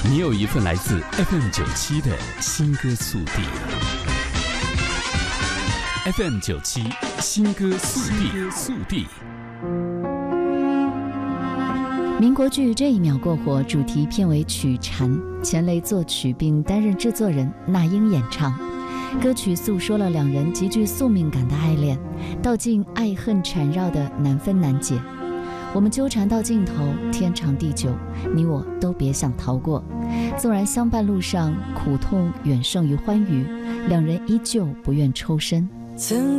你有一份来自 FM97 的新歌速递。FM97 新歌速递。 民国剧《这一秒过火》主题片尾曲《蝉》，钱雷作曲并担任制作人，那英演唱。歌曲诉说了两人极具宿命感的爱恋，道尽爱恨缠绕的难分难解。我们纠缠到尽头，天长地久，你我都别想逃过。纵然相伴路上苦痛远胜于欢愉，两人依旧不愿抽身。